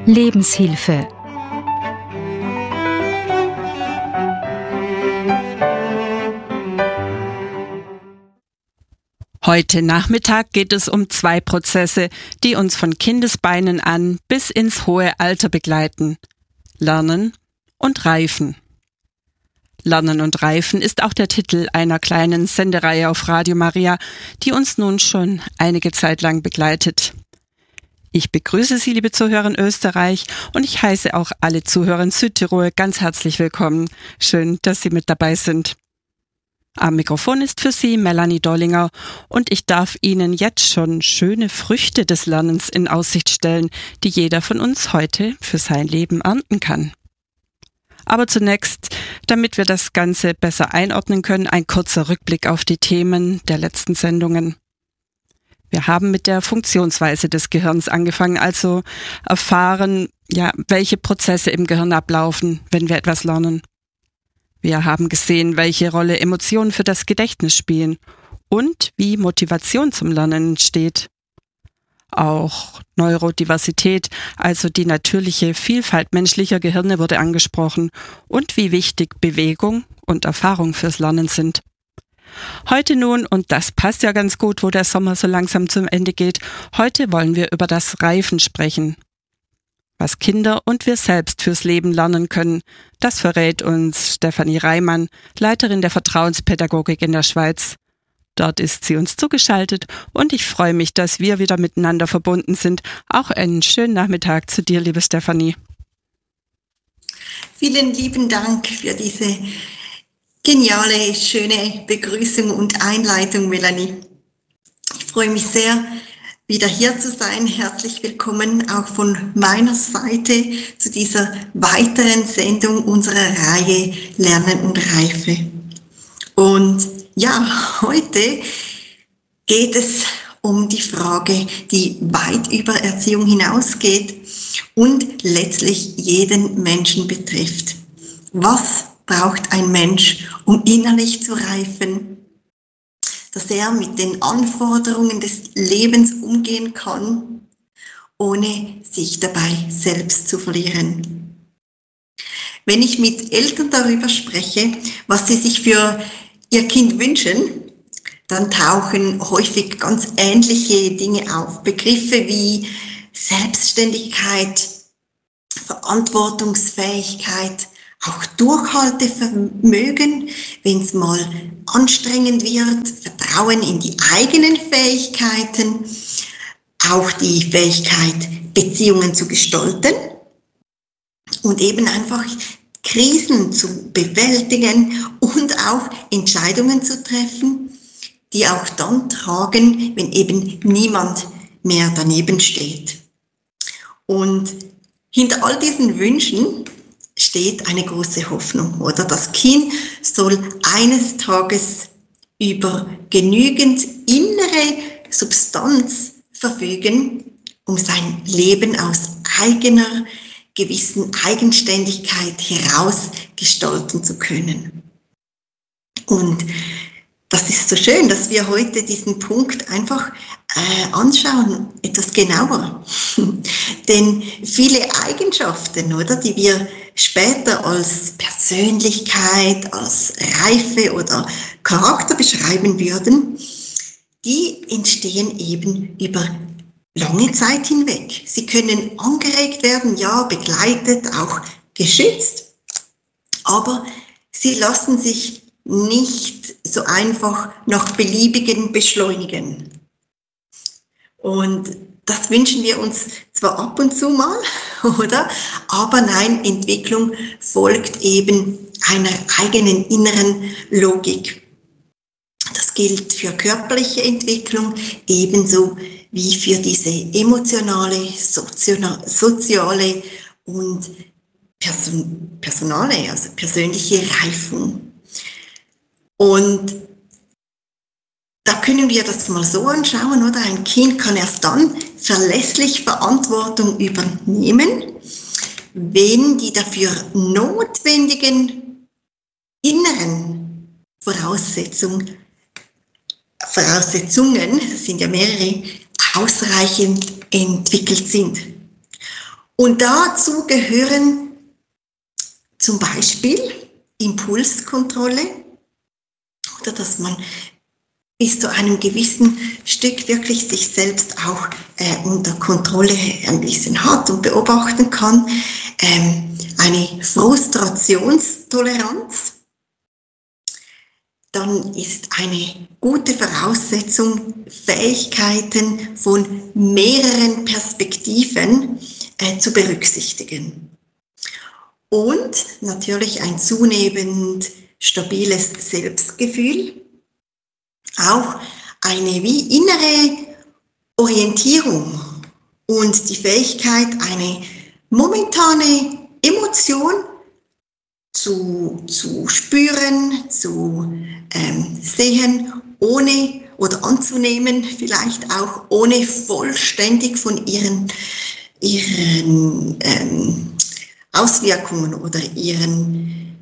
Lebenshilfe. Heute Nachmittag geht es um 2 Prozesse, die uns von Kindesbeinen an bis ins hohe Alter begleiten: Lernen und Reifen. Lernen und Reifen ist auch der Titel einer kleinen Sendereihe auf Radio Maria, die uns nun schon einige Zeit lang begleitet. Ich begrüße Sie, liebe Zuhörer in Österreich, und ich heiße auch alle Zuhörer in Südtirol ganz herzlich willkommen. Schön, dass Sie mit dabei sind. Am Mikrofon ist für Sie Melanie Dollinger und ich darf Ihnen jetzt schon schöne Früchte des Lernens in Aussicht stellen, die jeder von uns heute für sein Leben ernten kann. Aber zunächst, damit wir das Ganze besser einordnen können, ein kurzer Rückblick auf die Themen der letzten Sendungen. Wir haben mit der Funktionsweise des Gehirns angefangen, also erfahren, welche Prozesse im Gehirn ablaufen, wenn wir etwas lernen. Wir haben gesehen, welche Rolle Emotionen für das Gedächtnis spielen und wie Motivation zum Lernen entsteht. Auch Neurodiversität, also die natürliche Vielfalt menschlicher Gehirne, wurde angesprochen und wie wichtig Bewegung und Erfahrung fürs Lernen sind. Heute nun, und das passt ja ganz gut, wo der Sommer so langsam zum Ende geht, heute wollen wir über das Reifen sprechen. Was Kinder und wir selbst fürs Leben lernen können, das verrät uns Stefanie Reimann, Leiterin der Vertrauenspädagogik in der Schweiz. Dort ist sie uns zugeschaltet und ich freue mich, dass wir wieder miteinander verbunden sind. Auch einen schönen Nachmittag zu dir, liebe Stefanie. Vielen lieben Dank für diese geniale, schöne Begrüßung und Einleitung, Melanie. Ich freue mich sehr, wieder hier zu sein. Herzlich willkommen auch von meiner Seite zu dieser weiteren Sendung unserer Reihe Lernen und Reife. Und ja, heute geht es um die Frage, die weit über Erziehung hinausgeht und letztlich jeden Menschen betrifft. Was braucht ein Mensch, um innerlich zu reifen, dass er mit den Anforderungen des Lebens umgehen kann, ohne sich dabei selbst zu verlieren? Wenn ich mit Eltern darüber spreche, was sie sich für ihr Kind wünschen, dann tauchen häufig ganz ähnliche Dinge auf. Begriffe wie Selbstständigkeit, Verantwortungsfähigkeit, auch Durchhaltevermögen, wenn es mal anstrengend wird, Vertrauen in die eigenen Fähigkeiten, auch die Fähigkeit, Beziehungen zu gestalten und eben einfach Krisen zu bewältigen und auch Entscheidungen zu treffen, die auch dann tragen, wenn eben niemand mehr daneben steht. Und hinter all diesen Wünschen steht eine große Hoffnung, oder? Das Kind soll eines Tages über genügend innere Substanz verfügen, um sein Leben aus eigener gewissen Eigenständigkeit heraus gestalten zu können. Und das ist so schön, dass wir heute diesen Punkt einfach anschauen, etwas genauer. Denn viele Eigenschaften, oder, die wir später als Persönlichkeit, als Reife oder Charakter beschreiben würden, die entstehen eben über lange Zeit hinweg. Sie können angeregt werden, ja, begleitet, auch geschützt, aber sie lassen sich nicht so einfach nach beliebigen beschleunigen. Und das wünschen wir uns zwar ab und zu mal, oder? Aber nein, Entwicklung folgt eben einer eigenen inneren Logik. Das gilt für körperliche Entwicklung ebenso wie für diese emotionale, soziale und personale, also persönliche Reifung. Und da können wir das mal so anschauen, oder? Ein Kind kann erst dann verlässlich Verantwortung übernehmen, wenn die dafür notwendigen inneren Voraussetzungen, das sind ja mehrere, ausreichend entwickelt sind. Und dazu gehören zum Beispiel Impulskontrolle oder dass man bis zu einem gewissen Stück wirklich sich selbst auch unter Kontrolle ein bisschen hat und beobachten kann. Eine Frustrationstoleranz. Dann ist eine gute Voraussetzung, Fähigkeiten von mehreren Perspektiven zu berücksichtigen. Und natürlich ein zunehmend stabiles Selbstgefühl, auch eine wie innere Orientierung und die Fähigkeit, eine momentane Emotion zu spüren, zu sehen, ohne oder anzunehmen, vielleicht auch ohne vollständig von ihren Auswirkungen oder ihren,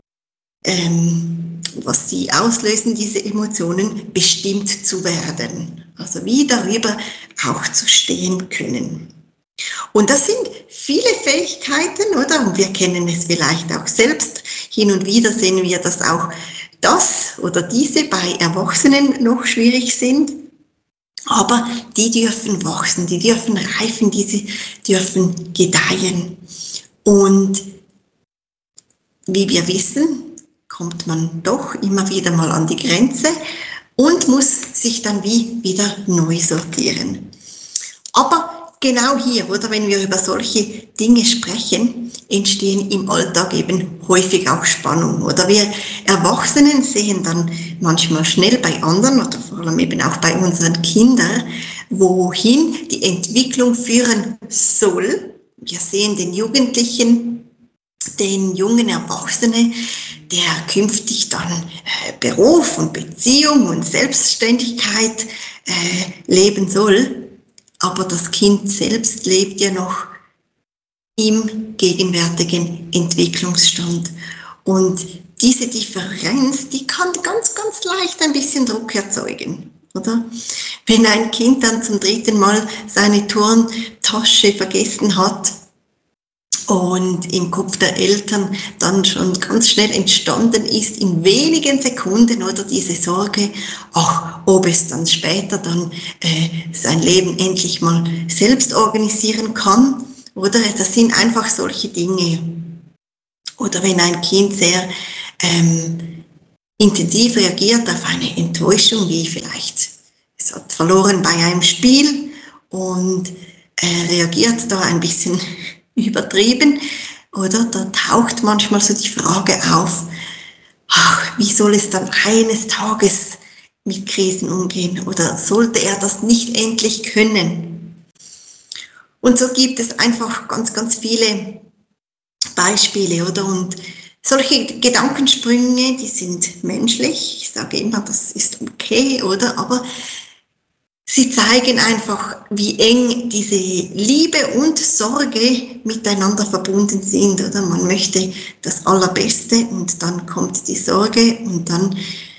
was sie auslösen, diese Emotionen, bestimmt zu werden. Also wie darüber auch zu stehen können. Und das sind viele Fähigkeiten, oder? Und wir kennen es vielleicht auch selbst. Hin und wieder sehen wir, dass auch das oder diese bei Erwachsenen noch schwierig sind. Aber die dürfen wachsen, die dürfen reifen, diese dürfen gedeihen. Und wie wir wissen, kommt man doch immer wieder mal an die Grenze und muss sich dann wieder neu sortieren. Aber genau hier, oder wenn wir über solche Dinge sprechen, entstehen im Alltag eben häufig auch Spannung. Oder wir Erwachsenen sehen dann manchmal schnell bei anderen oder vor allem eben auch bei unseren Kindern, wohin die Entwicklung führen soll. Wir sehen den Jugendlichen, den jungen Erwachsenen, der künftig dann Beruf und Beziehung und Selbstständigkeit leben soll. Aber das Kind selbst lebt ja noch im gegenwärtigen Entwicklungsstand. Und diese Differenz, die kann ganz, ganz leicht ein bisschen Druck erzeugen, oder? Wenn ein Kind dann zum 3. Mal seine Turntasche vergessen hat und im Kopf der Eltern dann schon ganz schnell entstanden ist, in wenigen Sekunden, oder diese Sorge, ob es dann später dann sein Leben endlich mal selbst organisieren kann, oder? Das sind einfach solche Dinge. Oder wenn ein Kind sehr intensiv reagiert auf eine Enttäuschung, wie vielleicht es hat verloren bei einem Spiel und reagiert da ein bisschen übertrieben, oder? Da taucht manchmal so die Frage auf, wie soll es dann eines Tages mit Krisen umgehen? Oder sollte er das nicht endlich können? Und so gibt es einfach ganz, ganz viele Beispiele, oder? Und solche Gedankensprünge, die sind menschlich. Ich sage immer, das ist okay, oder? Aber sie zeigen einfach, wie eng diese Liebe und Sorge miteinander verbunden sind, oder? Man möchte das Allerbeste und dann kommt die Sorge und dann,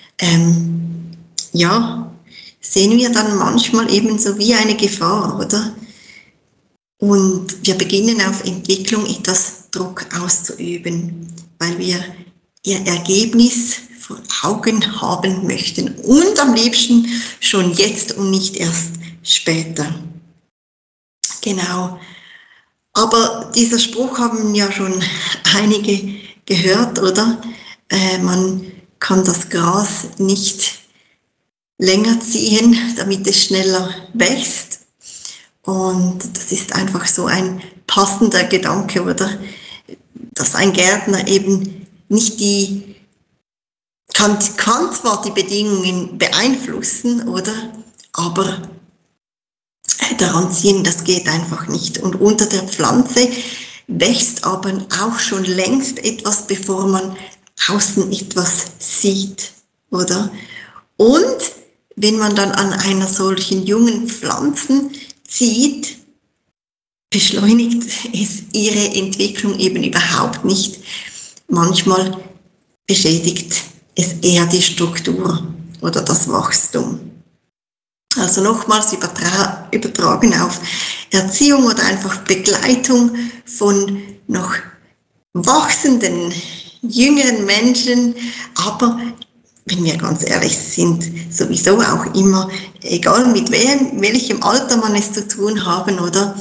sehen wir dann manchmal eben so wie eine Gefahr, oder? Und wir beginnen auf Entwicklung etwas Druck auszuüben, weil wir ihr Ergebnis vor Augen haben möchten und am liebsten schon jetzt und nicht erst später. Genau. Aber dieser Spruch haben ja schon einige gehört, oder? Man kann das Gras nicht länger ziehen, damit es schneller wächst. Und das ist einfach so ein passender Gedanke, oder? Dass ein Gärtner eben nicht kann zwar die Bedingungen beeinflussen, oder? Aber daran ziehen, das geht einfach nicht. Und unter der Pflanze wächst aber auch schon längst etwas, bevor man außen etwas sieht, oder? Und wenn man dann an einer solchen jungen Pflanze zieht, beschleunigt es ihre Entwicklung eben überhaupt nicht. Manchmal beschädigt es eher die Struktur oder das Wachstum. Also nochmals übertragen auf Erziehung oder einfach Begleitung von noch wachsenden, jüngeren Menschen, aber wenn wir ganz ehrlich sind, sowieso auch immer, egal mit welchem Alter man es zu tun haben, oder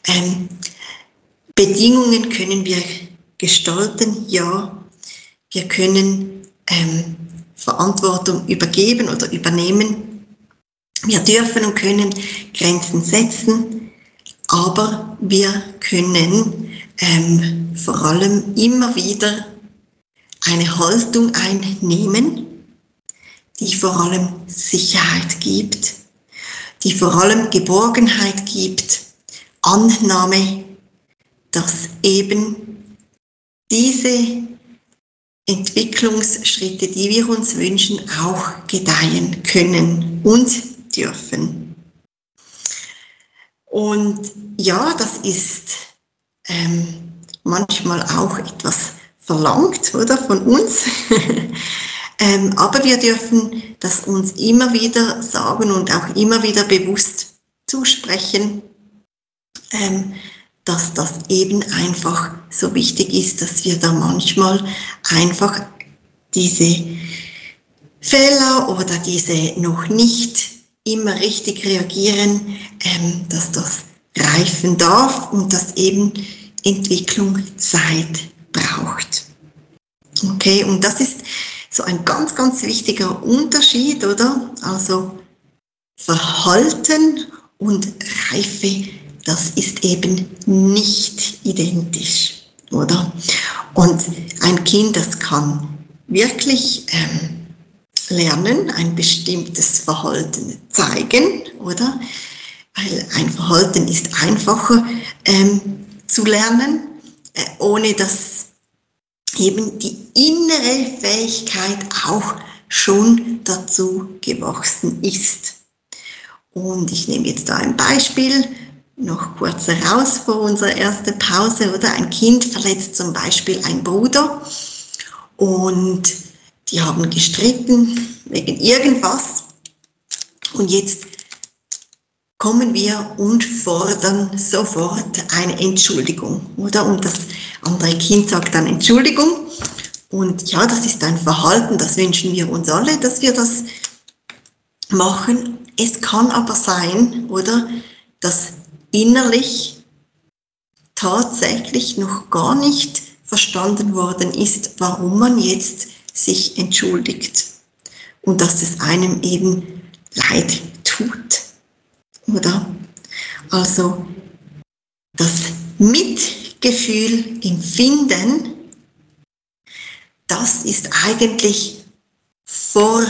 Bedingungen können wir gestalten, ja, wir können Verantwortung übergeben oder übernehmen, wir dürfen und können Grenzen setzen, aber wir können vor allem immer wieder eine Haltung einnehmen, die vor allem Sicherheit gibt, die vor allem Geborgenheit gibt, Annahme, dass eben diese Entwicklungsschritte, die wir uns wünschen, auch gedeihen können und dürfen. Und ja, das ist manchmal auch etwas verlangt, oder, von uns. Aber wir dürfen das uns immer wieder sagen und auch immer wieder bewusst zusprechen, dass das eben einfach so wichtig ist, dass wir da manchmal einfach diese Fehler oder diese noch nicht immer richtig reagieren, dass das reifen darf und dass eben Entwicklung Zeit braucht. Okay, und das ist so ein ganz, ganz wichtiger Unterschied, oder? Also Verhalten und Reife, das ist eben nicht identisch, oder? Und ein Kind, das kann wirklich lernen, ein bestimmtes Verhalten zeigen, oder? Weil ein Verhalten ist einfacher zu lernen, ohne dass eben die innere Fähigkeit auch schon dazu gewachsen ist. Und ich nehme jetzt da ein Beispiel, noch kurz heraus vor unserer ersten Pause, oder? Ein Kind verletzt zum Beispiel einen Bruder und die haben gestritten wegen irgendwas und jetzt kommen wir und fordern sofort eine Entschuldigung, oder? Und das andere Kind sagt dann Entschuldigung. Und ja, das ist ein Verhalten, das wünschen wir uns alle, dass wir das machen. Es kann aber sein, oder, dass innerlich tatsächlich noch gar nicht verstanden worden ist, warum man jetzt sich entschuldigt. Und dass es einem eben leid tut. Oder? Also das Mitgefühl empfinden, das ist eigentlich vor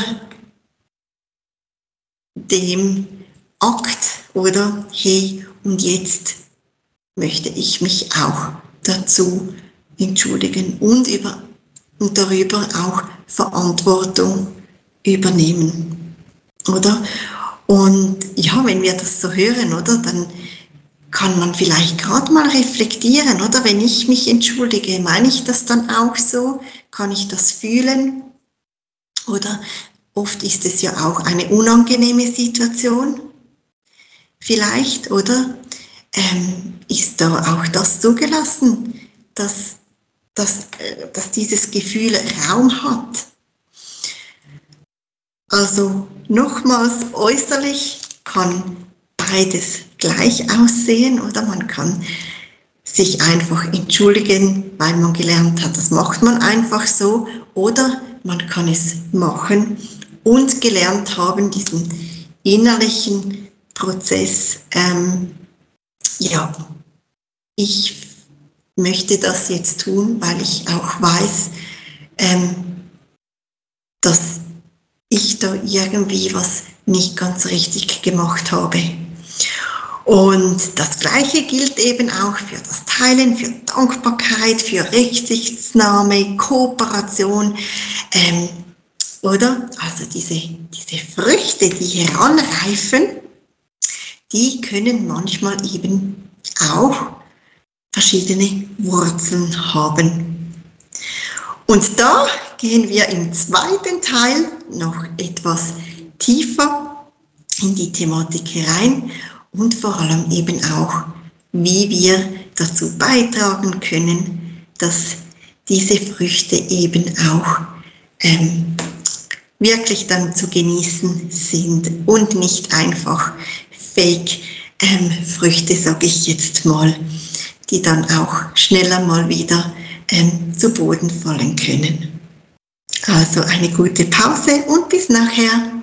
dem Akt, oder? Hey, und jetzt möchte ich mich auch dazu entschuldigen und darüber auch Verantwortung übernehmen, oder? Und ja, wenn wir das so hören, oder, dann kann man vielleicht gerade mal reflektieren, oder? Wenn ich mich entschuldige, meine ich das dann auch so? Kann ich das fühlen? Oder oft ist es ja auch eine unangenehme Situation, vielleicht, oder? Ist da auch das zugelassen, dass dieses Gefühl Raum hat? Also nochmals, äußerlich kann beides gleich aussehen, oder? Man kann sich einfach entschuldigen, weil man gelernt hat, das macht man einfach so, oder man kann es machen und gelernt haben, diesen innerlichen Prozess, ja, ich möchte das jetzt tun, weil ich auch weiß, dass ich da irgendwie was nicht ganz richtig gemacht habe. Und das Gleiche gilt eben auch für das Teilen, für Dankbarkeit, für Rücksichtnahme, Kooperation, oder? Also diese Früchte, die heranreifen, die können manchmal eben auch verschiedene Wurzeln haben. Und da gehen wir im zweiten Teil noch etwas tiefer in die Thematik herein und vor allem eben auch, wie wir dazu beitragen können, dass diese Früchte eben auch wirklich dann zu genießen sind und nicht einfach Fake-Früchte, sage ich jetzt mal, die dann auch schneller mal wieder zu Boden fallen können. Also eine gute Pause und bis nachher.